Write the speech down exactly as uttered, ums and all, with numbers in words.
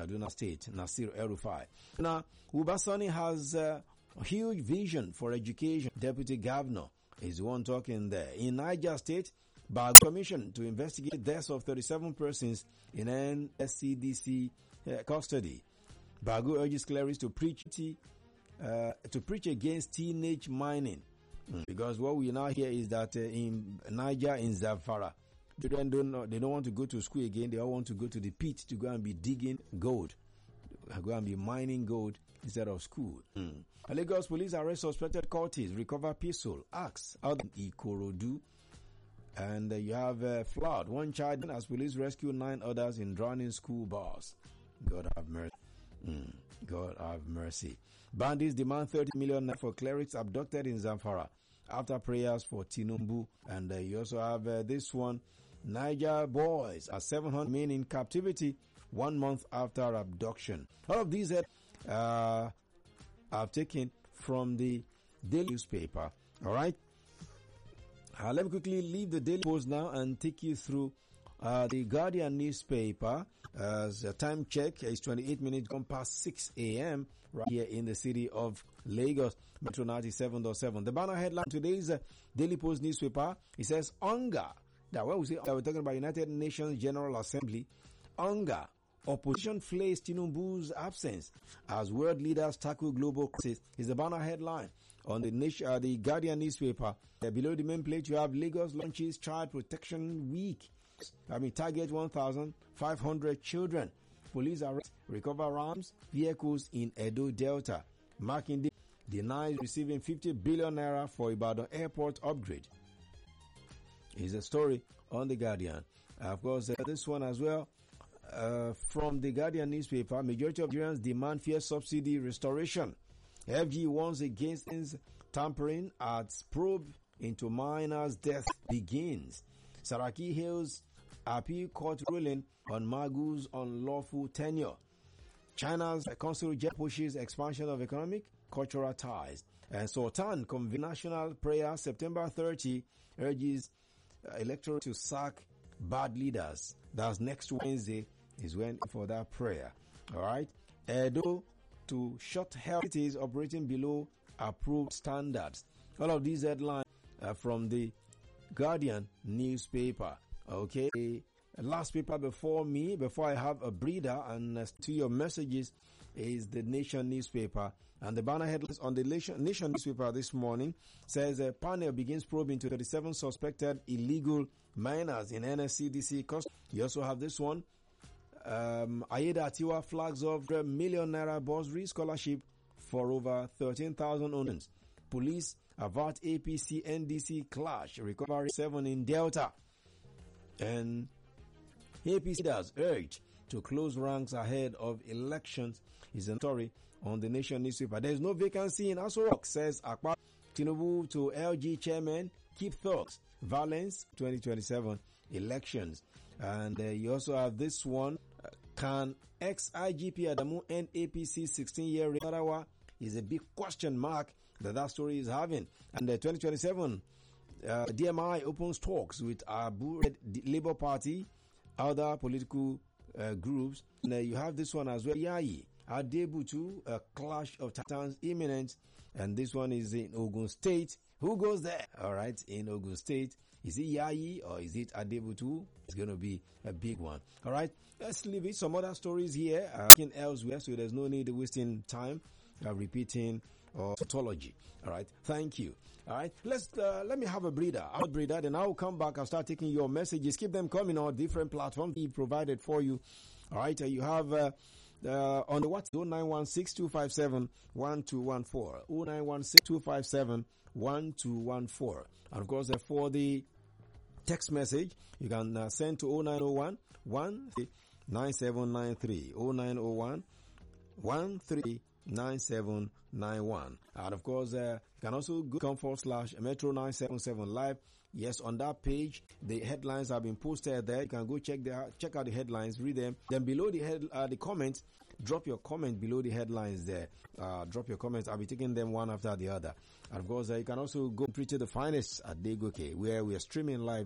Kaduna State, Nasir El-Rufai. Now, Uba Sani has a huge vision for education. Deputy Governor is the one talking there. In Niger State, Bagu Commission to investigate deaths of thirty-seven persons in N S C D C uh, custody. Bagu urges clerics to preach uh, to preach against teenage mining. Mm. Because what we now hear is that uh, in Niger, in Zamfara, children don't know, they don't want to go to school again. They all want to go to the pit to go and be digging gold, go and be mining gold instead of school. Mm. Lagos police arrest suspected cultists, recover pistol, axe out in Ikorodu. And uh, you have uh, flood. One child as police rescue nine others in drowning school bus. God have mercy. Mm. God have mercy. Bandits demand thirty million for clerics abducted in Zamfara after prayers for Tinubu. And uh, you also have uh, this one. Niger boys are seven hundred men in captivity one month after abduction. All of these uh, are taken from the Daily newspaper. All right. Uh, let me quickly leave the Daily Post now and take you through uh, the Guardian newspaper. As a time check is twenty-eight minutes gone past six a.m. right here in the city of Lagos, Metro ninety-seven point seven. The banner headline today's uh, Daily Post newspaper, it says, hunger. Now, when we say we're talking about United Nations General Assembly, hunger. Opposition flays Tinubu's absence as world leaders tackle global crisis is the banner headline on the nation, uh, the Guardian newspaper. Uh, below the main plate, you have Lagos launches Child Protection Week. I mean, target one thousand five hundred children. Police arrest, recover arms, vehicles in Edo Delta. Makinde denies receiving fifty billion naira for Ibadan airport upgrade. Is a story on the Guardian. Uh, of course, uh, this one as well. Uh, from the Guardian newspaper, majority of Nigerians demand fair subsidy restoration. F G warns against tampering as probe into miners' death begins. Saraki hails appeal court ruling on Magu's unlawful tenure. China's consul jet pushes expansion of economic, cultural ties. And Sultan convenes national prayer September thirtieth, urges uh, electorate to sack bad leaders. That's next Wednesday. Is when for that prayer. All right. Edo to shut health cities operating below approved standards. All of these headlines are from the Guardian newspaper. Okay. Last paper before me, before I have a breather and uh, to your messages, is the Nation newspaper. And the banner headlines on the Nation, Nation newspaper this morning says a panel begins probe into thirty-seven suspected illegal miners in N S C D C. You also have this one. Um, Ayeda Atiwa flags of a million naira bursary scholarship for over thirteen thousand owners. Police avert A P C N D C clash, recovery seven in Delta. And A P C leaders urged to close ranks ahead of elections is a story on the Nation newspaper. There is no vacancy in Aso Rock, says Akpa. Tinubu to L G chairman, keep thugs, violence, twenty twenty-seven elections. And uh, you also have this one. Uh, can ex-I G P Adamu end A P C sixteen-year reign? Is a big question mark that that story is having. And the twenty twenty-seven, uh, D M I opens talks with Abu Red Labour Party, other political uh, groups. And uh, you have this one as well. Yayi Adebutu, a clash of titans imminent. And this one is in Ogun State. Who goes there? All right, in Ogun State. Is it Yayi or is it Adebutu? It's going to be a big one. All right, let's leave it. Some other stories here, uh, elsewhere, so there's no need of wasting time uh, repeating or tautology. All right, thank you. All right, let's uh, let me have a breather. I'll breather, then I'll come back and start taking your messages. Keep them coming on different platforms we provided for you. All right, uh, you have. Uh, Uh, on the WhatsApp, oh nine one six, two five seven, one two one four, oh nine one six, two five seven, one two one four. And of course, uh, for the text message, you can uh, send to oh nine oh one, one three nine seven nine three, oh nine oh one, one three nine seven nine one. And of course, uh, you can also go comfort slash Metro nine seven seven live. Yes, on that page, the headlines have been posted there. You can go check the check out the headlines, read them. Then below the head, uh, the comments, drop your comment below the headlines there. Uh, drop your comments. I'll be taking them one after the other. And of course, uh, you can also go preach to the finest at Degoke, where we are streaming live